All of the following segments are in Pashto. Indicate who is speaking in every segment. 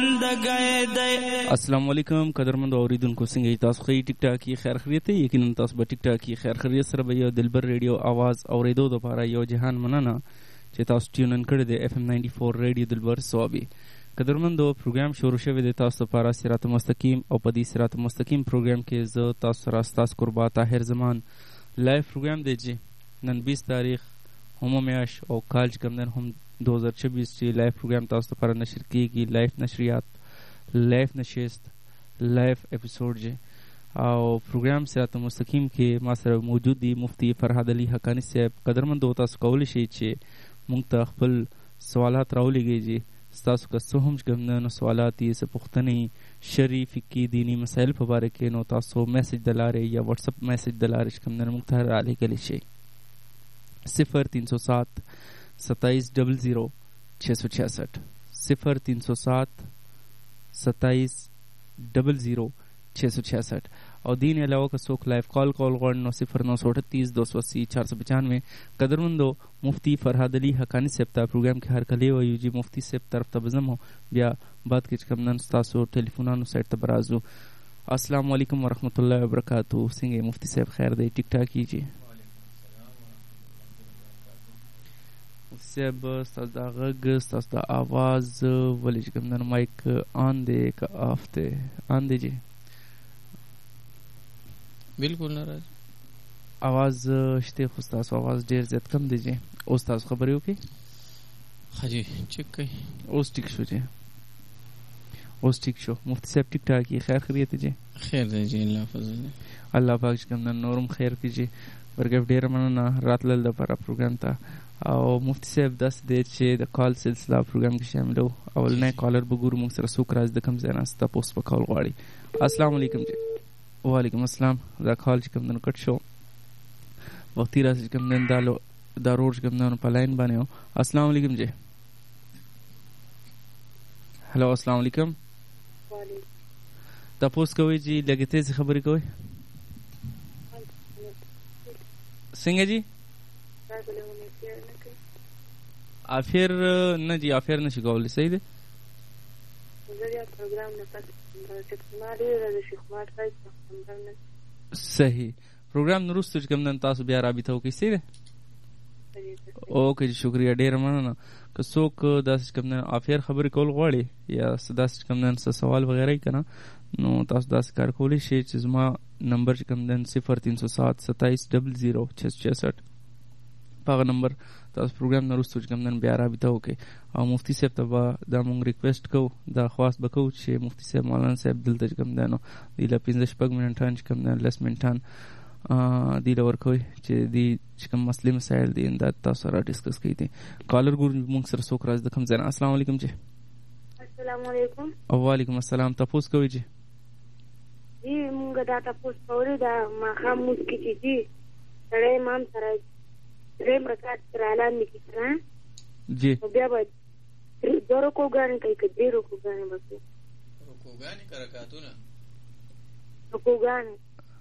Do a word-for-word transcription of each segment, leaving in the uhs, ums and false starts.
Speaker 1: السلام علیکم قدرمند اوریدونکو، څنګه تاسو؟ خی ټیک ټاک کی خیر خیریت؟ یقینا تاسو به ټیک ټاک کی خیر خیریت سره به یو دلبر ریډیو आवाज اوریدو د لپاره یو جهان مننه چې تاسو ټیون ان کړی دی اف ام نننty four ریډیو دلبر سوابي. قدرمندو پروګرام شروع شوی دی تاسو لپاره صراط مستقیم، او په دې صراط مستقیم پروګرام کې زه تاسو سره تاسو قربا طاهر زمان لایو پروګرام دی چې نن بیس تاریخ هم میاش او کال چې کوم هم دو هزار چوبیس چې لایو پروګرام تاسو لپاره نشر کیږي. لایو نشریات، لایف نشست، لایف اپیسوډ جه او پروګرام صراط مستقیم کې ما سره موجود دی مفتی فرهاد علي حقانی صاحب. قدرمندو تاسو کولی شئ چې موږ ته خپل سوالات راولېږئ چې ستاسو که څه هم کوم نه سوالات یې څه پوښتنې شرعي فقهي دیني مسایل په باره کې نو تاسو میسج د لارې یا وټساپ میسج د لارې چې کوم نه موږ ته رالیږلی شئ. صفر تین سو سات ستائیس ڈبل زیرو چھ سو چھیاسٹھ صفر تین سو سات ستائیس ڈبل زیرو چھ سو چھیاسٹھ. اور دین علاوہ کا څوک لائف کال کول غواړي نو صفر نو سو اٹھتیس دو سو اسی چار سو پچانوے. قدرمندو مفتی فرهاد علي حقانی صاحب ته پروګرام کې هر کله وایو چې مفتی صاحب طرف ته به ځم بیا بعد کې چې کوم نن ستاسو ټلیفونانو سایټ ته به راځو. السلام علیکم ورحمۃ اللہ وبرکاتہ. څنګه مفتی صاحب خیر دی؟ ټیک ټاک کیږي صاحب؟ ستاسو دا غږ ستاسو دا آواز ولې چې کوم نن مایک آن دی که آف دی؟ آن دی جی
Speaker 2: بالکل نه راځي
Speaker 1: आवाज شته، خو ستاسو आवाज ډیر زیات کم دی جی. اوس تاسو خبرې وکړئ.
Speaker 2: ښه جی چیک کړئ.
Speaker 1: اوس ټیک شو جی، اوس ټیک شو. مفتی صاحب ټیک ټاک یې؟ خیر خیریت جی؟
Speaker 2: خیر دی جی، الله فضل دی.
Speaker 1: الله پاک چې کوم نن نورم خیر کړي. ورګف ډیر مننه راتلل د لپاره پروګرام ته. او مفتی صاحب داسې دی چې د کال سلسله پروګرام کې شاملو. اولنی کالر به ګورو موږ سره څوک راځي د کوم ځای نه تپوس به کول غواړي. السلام علیکم جی. وعلیکم السلام. دا کال چې کوم دنو کټ شو وختي راځي چې کوم دن دا دا روډ چې کوم دنو په لاین باندې و. السلام علیکم جی. هلو السلام علیکم. تپوس کوئ جی، لږې تیزې خبرې کوئ. څنګه جی؟ آفیر نه جی، آفیر نشي کولی. صحیح دی. صحیح. پروګرام نورستو چې کوم نن تاسو بیا رابطه وکړئ. صحیح دی. اوکې جی، شکریه، ډېره مننه. که څوک داسې کوم نن آفیر خبرې کول غواړي یا داسې کوم نن څه سوال وغیره یې که نه نو تاسو داسې کار کولی شئ چې زما نمبر چې کوم دن صفر تین سو سات ستائیس ڈبل زیرو چھ سو چھیاسٹھ په هغه نمبر تاسو پروګرام نه وروسته چې کوم نن بیا رابطه وکړئ. او مفتی صاحب ته به دا مونږ ریکویسټ کوو، درخواست به کوو چې مفتی صاحب مولانا صاحب دلته چې کوم دی نو دوی له پنځه شپږ منټان چې کوم دی لس منټان دوی له ورکوئ چې دوی چې کوم مسلې مسایل دي دا تاسو سره ډسکس کوي دي. کالر ګورو موږ سره څوک راځي د کوم ځای نه. السلام علیکم جی.
Speaker 3: السلام علیکم.
Speaker 1: وعلیکم السلام. تپوس کوئ جی.
Speaker 3: جی مونږ دا تپوس کوو دا ماښام مونځ کې چې جی سړی امام سره درېیم رکعت سره اعلان نه کړي
Speaker 1: جی
Speaker 3: بیا به دوه رکوګانې کوي که درې رکوګانې به کوي؟
Speaker 2: رکوګانې که رکعتونه؟
Speaker 3: رکوګانې.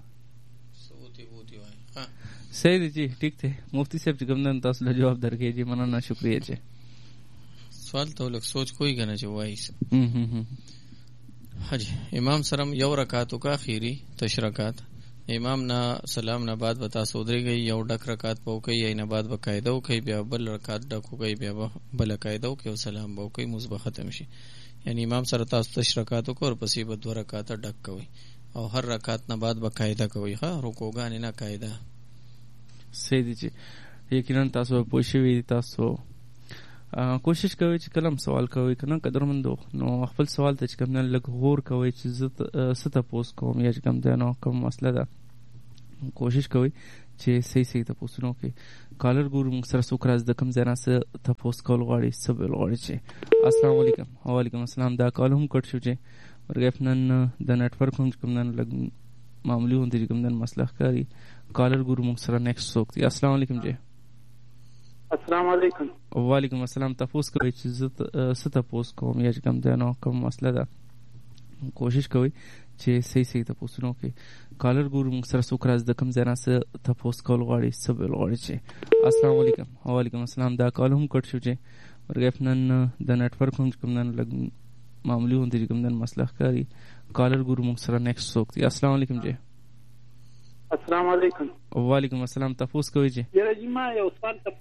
Speaker 2: سوتی بوتی وایي.
Speaker 1: صحیح دی جی، ټیک دی. مفتی صاحب چې کوم نن تاسو له جواب درکړئ جی، مننه، شکریه جی.
Speaker 2: سوال ته لږ سوچ کوئ که نه چې وایي. حج امام سره یو رکعت وکړه اخیری تش رکعت، امام نه سلام نه بعد به تاسو ودرېږئ، یو ډک رکعت به وکئ، یې نه بعد به قاعده وکئ، بیا بل رکعت ډک وکئ، بیا به بله قاعده وکئ او سلام به وکئ، مونځ به ختم شي. یعنی امام سره تاسو تش رکعت وکړو ورپسې به دوه رکعته ډک کوئ او هر رکعت نه بعد به قاعده کوئ. ښه رکوګانې نه قاعده.
Speaker 1: صحیح دی چې یقینا تاسو پوه شوي. تاسو کوشش کوئ چې کلم سوال کوئ که نه قدرمندو نو خپل سوال ته چې کوم نه لږ غور کوئ چې زه څه تپوس کوم یا چې کوم دی نو کوم مسله ده. کوشش کوئ چې صحیح صحیح تپوسونه وکړئ. کالر ګورو موږ سره څوک راځي د کوم ځای نه څه تپوس کول غواړي، څه بل غواړي چې. السلام علیکم. وعلیکم السلام. دا کال هم کټ شو چې ورګف نن د نیټورک هم چې کوم نن لږ معمولي غوندې چې کوم نن مسله ښکاري. کالر ګورو موږ سره نیکسټ څوک دی. السلام علیکم جی.
Speaker 4: السلام علیکم.
Speaker 1: وعلیکم السلام. تپوس کوئ چې زه څه تپوس کوم یا چې کوم دی نو کوم مسله ده. کوشش کوئ چې صحیح صحیح تپوسونه وکړئ. کالر ګورو موږ سره څوک راځي د کوم ځای نه څه تپوس کول غواړي، څه بل غواړي چې. السلام علیکم. وعلیکم السلام. دا کال هم کټ شو چې ورګف نن د نیټورک هم چې کوم نن لږ معمولی غونډې کوم د مسله ښکاري. کالر ګورو موږ سره نیکسټ څوک دی. السلام علیکم جی.
Speaker 4: السلام علیکم.
Speaker 1: وعلیکم السلام. تاسو کوی جی؟
Speaker 4: یره جی ما یو سوال